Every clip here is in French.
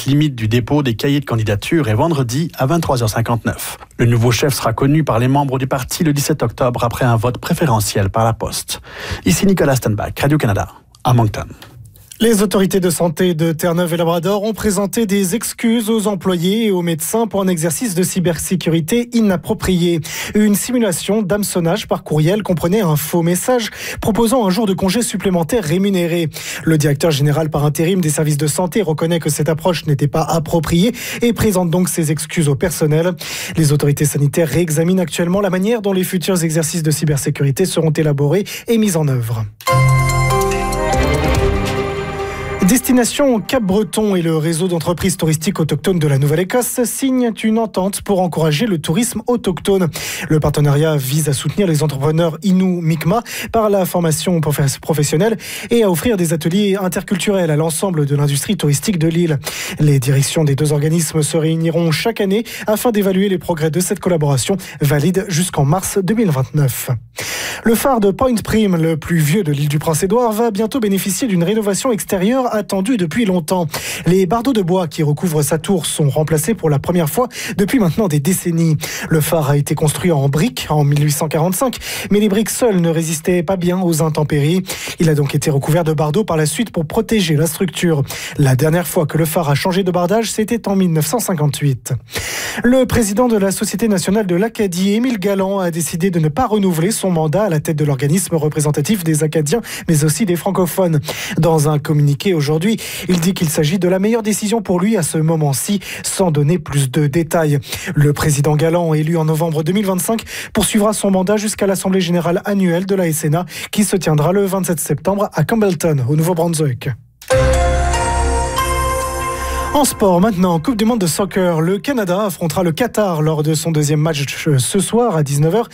limite du dépôt des cahiers de candidature est vendredi à 23h59. Le nouveau chef sera connu par les membres du parti le 17 octobre après un vote préférentiel par la poste. Ici Nicolas Stenbach, Radio-Canada, à Moncton. Les autorités de santé de Terre-Neuve et Labrador ont présenté des excuses aux employés et aux médecins pour un exercice de cybersécurité inapproprié. Une simulation d'hameçonnage par courriel comprenait un faux message proposant un jour de congé supplémentaire rémunéré. Le directeur général par intérim des services de santé reconnaît que cette approche n'était pas appropriée et présente donc ses excuses au personnel. Les autorités sanitaires réexaminent actuellement la manière dont les futurs exercices de cybersécurité seront élaborés et mis en œuvre. Destination Cap-Breton et le réseau d'entreprises touristiques autochtones de la Nouvelle-Écosse signent une entente pour encourager le tourisme autochtone. Le partenariat vise à soutenir les entrepreneurs Innu-Mi'kmaq par la formation professionnelle et à offrir des ateliers interculturels à l'ensemble de l'industrie touristique de l'île. Les directions des deux organismes se réuniront chaque année afin d'évaluer les progrès de cette collaboration valide jusqu'en mars 2029. Le phare de Point Prim, le plus vieux de l'île du Prince-Édouard, va bientôt bénéficier d'une rénovation extérieure attendue depuis longtemps. Les bardeaux de bois qui recouvrent sa tour sont remplacés pour la première fois depuis maintenant des décennies. Le phare a été construit en briques en 1845, mais les briques seules ne résistaient pas bien aux intempéries. Il a donc été recouvert de bardeaux par la suite pour protéger la structure. La dernière fois que le phare a changé de bardage, c'était en 1958. Le président de la Société nationale de l'Acadie, Émile Galland, a décidé de ne pas renouveler son mandat à la tête de l'organisme représentatif des Acadiens, mais aussi des francophones. Dans un communiqué aujourd'hui, il dit qu'il s'agit de la meilleure décision pour lui à ce moment-ci, sans donner plus de détails. Le président Galland, élu en novembre 2025, poursuivra son mandat jusqu'à l'Assemblée générale annuelle de la SNA, qui se tiendra le 27 septembre à Campbellton, au Nouveau-Brunswick. En sport, maintenant, Coupe du monde de soccer. Le Canada affrontera le Qatar lors de son deuxième match ce soir à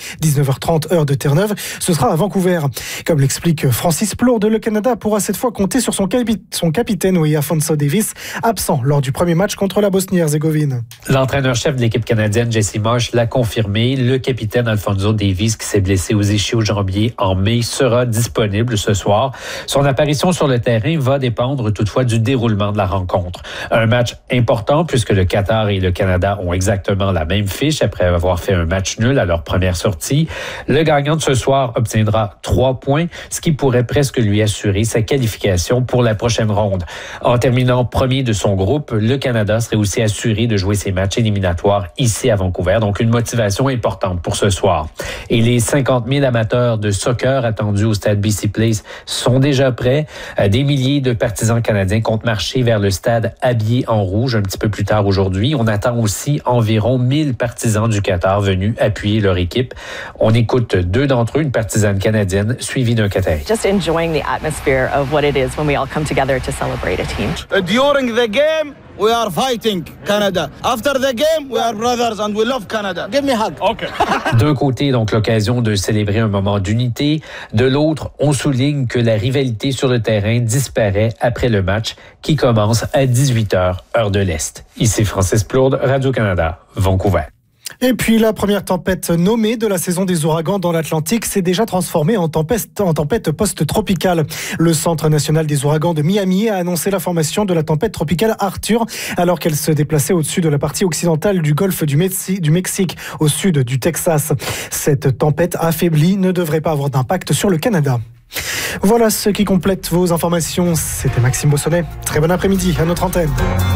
19h30 heure de Terre-Neuve. Ce sera à Vancouver. Comme l'explique Francis Plourde, le Canada pourra cette fois compter sur son capitaine, Afonso Davies, absent lors du premier match contre la Bosnie-Herzégovine. L'entraîneur-chef de l'équipe canadienne, Jesse Marsh, l'a confirmé. Le capitaine Alfonso Davies, qui s'est blessé aux ischio-jambiers en mai, sera disponible ce soir. Son apparition sur le terrain va dépendre toutefois du déroulement de la rencontre. Un match important puisque le Qatar et le Canada ont exactement la même fiche après avoir fait un match nul à leur première sortie. Le gagnant de ce soir obtiendra 3 points, ce qui pourrait presque lui assurer sa qualification pour la prochaine ronde. En terminant premier de son groupe, le Canada serait aussi assuré de jouer ses matchs éliminatoires ici à Vancouver, donc une motivation importante pour ce soir. Et les 50 000 amateurs de soccer attendus au stade BC Place sont déjà prêts. Des milliers de partisans canadiens comptent marcher vers le stade habillés en rouge un petit peu plus tard aujourd'hui. On attend aussi environ 1000 partisans du Qatar venus appuyer leur équipe. On écoute 2 d'entre eux, une partisane canadienne suivie d'un Qatari. Just enjoying the atmosphere of what it is when we all come together to celebrate a team. During the game, we are fighting Canada. After the game, we are brothers and we love Canada. Give me a hug. Okay. D'un côté, donc, l'occasion de célébrer un moment d'unité. De l'autre, on souligne que la rivalité sur le terrain disparaît après le match qui commence à 18h, heure de l'Est. Ici Francis Plourde, Radio-Canada, Vancouver. Et puis la première tempête nommée de la saison des ouragans dans l'Atlantique s'est déjà transformée en tempête post-tropicale. Le Centre national des ouragans de Miami a annoncé la formation de la tempête tropicale Arthur alors qu'elle se déplaçait au-dessus de la partie occidentale du golfe du Mexique, au sud du Texas. Cette tempête affaiblie ne devrait pas avoir d'impact sur le Canada. Voilà ce qui complète vos informations. C'était Maxime Bossonnet. Très bon après-midi à notre antenne.